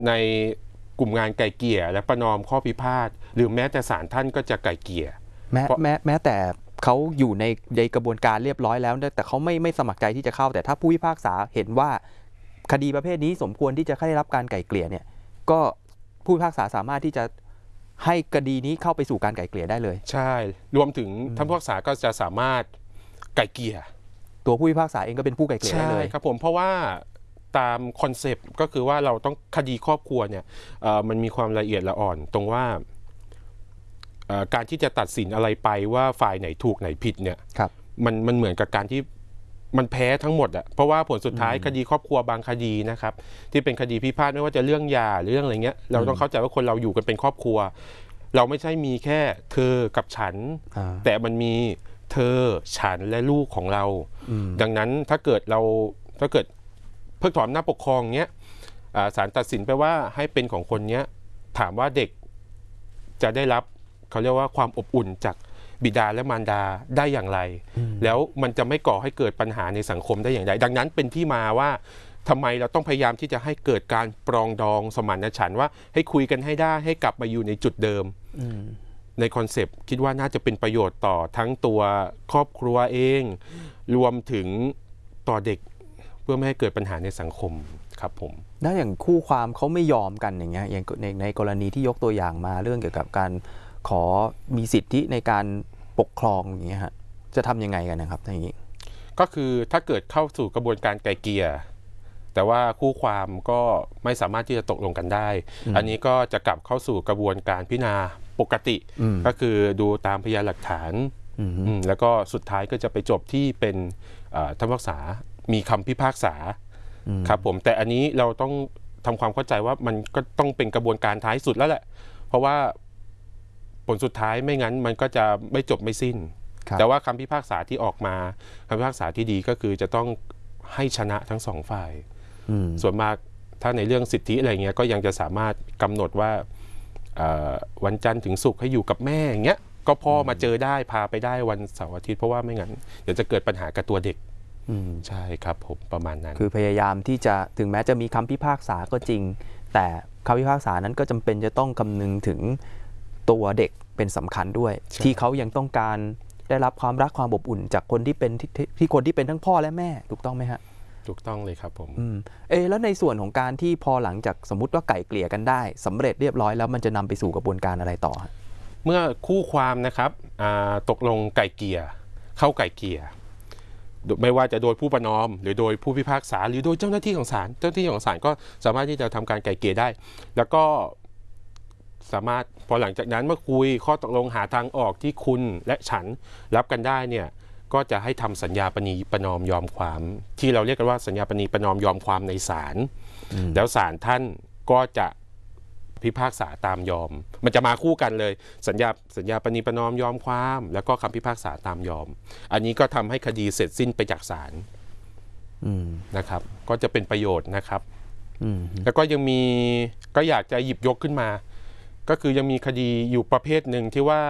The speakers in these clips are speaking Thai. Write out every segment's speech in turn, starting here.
ในกลุ่มงานไก่เกลี่ยและประนอมข้อพิพาทหรือแม้แต่ศาลท่านก็จะไก่เกลี่ยแม้แต่เขาอยู่ในกระบวนการเรียบร้อยแล้วแต่เขาไม่สมัครใจที่จะเข้าแต่ถ้าผู้พิพากษาเห็นว่าคดีประเภทนี้สมควรที่จะได้รับการไก่เกลี่ยเนี่ยก็ผู้พิพากษาสามารถที่จะให้คดีนี้เข้าไปสู่การไก่เกลี่ยได้เลยใช่รวมถึงท่านผู้พิพากษาก็จะสามารถไก่เกลี่ยตัวผู้พิพากษาเองก็เป็นผู้ไก่เกลี่ยได้เลยครับผมเพราะว่าตามคอนเซปต์ก็คือว่าเราต้องคดีครอบครัวเนี่ยมันมีความละเอียดละอ่อนตรงว่าการที่จะตัดสินอะไรไปว่าฝ่ายไหนถูกไหนผิดเนี่ยมันเหมือนกับการที่มันแพ้ทั้งหมดอ่ะเพราะว่าผลสุดท้ายคดีครอบครัวบางคดีนะครับที่เป็นคดีพิพาทไม่ว่าจะเรื่องหย่าหรือเรื่องอะไรเงี้ยเราต้องเข้าใจว่าคนเราอยู่กันเป็นครอบครัวเราไม่ใช่มีแค่เธอกับฉันแต่มันมีเธอฉันและลูกของเราดังนั้นถ้าเกิดเพิกถอนอำนาจปกครองเนี้ยศาลตัดสินไปว่าให้เป็นของคนเนี้ยถามว่าเด็กจะได้รับเขาเรียกว่าความอบอุ่นจากบิดาและมารดาได้อย่างไรแล้วมันจะไม่ก่อให้เกิดปัญหาในสังคมได้อย่างไรดังนั้นเป็นที่มาว่าทำไมเราต้องพยายามที่จะให้เกิดการปรองดองสมานฉันท์ว่าให้คุยกันให้ได้ให้กลับมาอยู่ในจุดเดิมในคอนเซปต์คิดว่าน่าจะเป็นประโยชน์ต่อทั้งตัวครอบครัวเองรวมถึงต่อเด็กเพื่อไม่ให้เกิดปัญหาในสังคมครับผมแล้วอย่างคู่ความเขาไม่ยอมกันอย่างเงี้ยอย่างในกรณีที่ยกตัวอย่างมาเรื่องเกี่ยวกับการขอมีสิทธิในการปกครองอย่างเงี้ยฮะจะทำยังไงกันนะครับอย่างนี้ก็คือถ้าเกิดเข้าสู่กระบวนการไกล่เกลี่ยแต่ว่าคู่ความก็ไม่สามารถที่จะตกลงกันได้อันนี้ก็จะกลับเข้าสู่กระบวนการพิจารณาปกติก็คือดูตามพยานหลักฐานแล้วก็สุดท้ายก็จะไปจบที่เป็นท่านผู้พิพากษามีคำพิพากษาครับผมแต่อันนี้เราต้องทำความเข้าใจว่ามันก็ต้องเป็นกระบวนการท้ายสุดแล้วแหละเพราะว่าผลสุดท้ายไม่งั้นมันก็จะไม่จบไม่สิ้นแต่ว่าคำพิพากษาที่ออกมาคำพิพากษาที่ดีก็คือจะต้องให้ชนะทั้งสองฝ่ายส่วนมากถ้าในเรื่องสิทธิอะไรเงี้ยก็ยังจะสามารถกำหนดว่าวันจันทร์ถึงศุกร์ให้อยู่กับแม่อย่างเงี้ยก็พ่อมาเจอได้พาไปได้วันเสาร์อาทิตย์เพราะว่าไม่งั้นเดี๋ยวจะเกิดปัญหากับตัวเด็กใช่ครับผมประมาณนั้นคือพยายามที่จะถึงแม้จะมีคำพิพากษาก็จริงแต่คำพิพากษานั้นก็จำเป็นจะต้องคำนึงถึงตัวเด็กเป็นสำคัญด้วยที่เขายังต้องการได้รับความรักความอบอุ่นจากคนที่เป็นคนที่เป็นทั้งพ่อและแม่ถูกต้องไหมฮะถูกต้องเลยครับผมแล้วในส่วนของการที่พอหลังจากสมมุติว่าไก่เกลี่ยกันได้สำเร็จเรียบร้อยแล้วมันจะนำไปสู่กระบวนการอะไรต่อเมื่อคู่ความนะครับตกลงไก่เกลี่ยเข้าไก่เกลี่ยไม่ว่าจะโดยผู้ประนอมหรือโดยผู้พิพากษาหรือโดยเจ้าหน้าที่ของศาลก็สามารถที่จะทำการไก่เกลี่ยได้แล้วก็สามารถพอหลังจากนั้นเมื่อคุยข้อตกลงหาทางออกที่คุณและฉันรับกันได้เนี่ยก็จะให้ทำสัญญาปณีประนอมยอมความที่เราเรียกกันว่าสัญญาปณีประนอมยอมความในศาลแล้วศาลท่านก็จะพิพากษาตามยอมมันจะมาคู่กันเลยสัญญาปณีประนอมยอมความแล้วก็คำพิพากษาตามยอมอันนี้ก็ทำให้คดีเสร็จสิ้นไปจากศาลนะครับก็จะเป็นประโยชน์นะครับแล้วก็ยังมีก็อยากจะหยิบยกขึ้นมาก็คือยังมีคดีอยู่ประเภทหนึ่งที่ว่า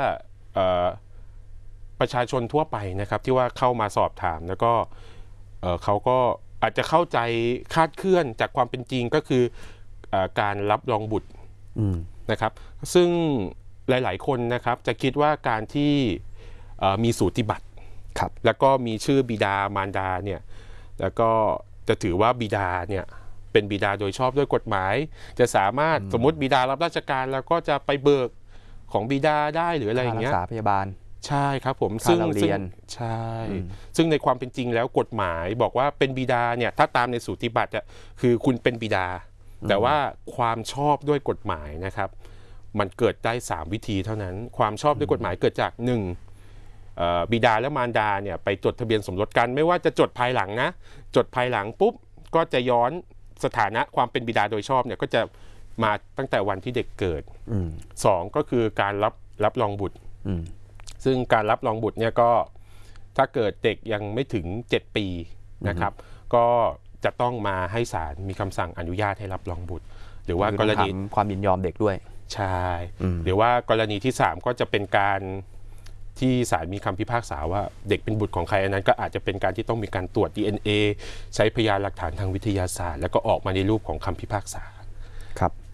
ประชาชนทั่วไปนะครับที่ว่าเข้ามาสอบถามแล้วก็เขาก็อาจจะเข้าใจคลาดเคลื่อนจากความเป็นจริงก็คือการรับรองบุตรนะครับซึ่งหลายๆคนนะครับจะคิดว่าการที่มีสูติบัตรแล้วก็มีชื่อบิดามารดาเนี่ยแล้วก็จะถือว่าบิดาเนี่ยเป็นบิดาโดยชอบด้วยกฎหมายจะสามารถสมมติบิดารับราชการแล้วก็จะไปเบิกของบิดาได้หรืออะไรอย่างเงี้ยรักษาพยาบาลใช่ครับผมซึ่งใช่ซึ่งในความเป็นจริงแล้วกฎหมายบอกว่าเป็นบิดาเนี่ยถ้าตามในสูติบัตรเนี่ยคือคุณเป็นบิดาแต่ว่าความชอบด้วยกฎหมายนะครับมันเกิดได้3วิธีเท่านั้นความชอบด้วยกฎหมายเกิดจาก1บิดาและมารดาเนี่ยไปจดทะเบียนสมรสกันไม่ว่าจะจดภายหลังนะจดภายหลังปุ๊บก็จะย้อนสถานะความเป็นบิดาโดยชอบเนี่ยก็จะมาตั้งแต่วันที่เด็กเกิด2ก็คือการรับรองบุตรซึ่งการรับรองบุตรเนี่ยก็ถ้าเกิดเด็กยังไม่ถึง7ปีนะครับก็จะต้องมาให้ศาลมีคำสั่งอนุญาตให้รับรองบุตรหรือว่ากรณีความยินยอมเด็กด้วยใช่หรือว่ากรณีที่3ก็จะเป็นการที่ศาลมีคำพิพากษาว่าเด็กเป็นบุตรของใครอันนั้นก็อาจจะเป็นการที่ต้องมีการตรวจ DNA ใช้พยานหลักฐานทางวิทยาศาสตร์แล้วก็ออกมาในรูปของคำพิพากษาครับ